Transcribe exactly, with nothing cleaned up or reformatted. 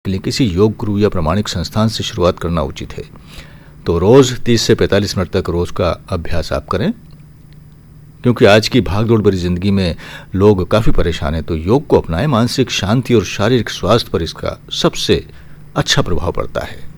के लिए किसी योग गुरु या प्रामाणिक संस्थान से शुरुआत करना उचित है। तो रोज़ तीस से पैंतालीस मिनट तक रोज़ का अभ्यास आप करें, क्योंकि आज की भागदौड़ भरी जिंदगी में लोग काफ़ी परेशान हैं। तो योग को अपनाएं, मानसिक शांति और शारीरिक स्वास्थ्य पर इसका सबसे अच्छा प्रभाव पड़ता है।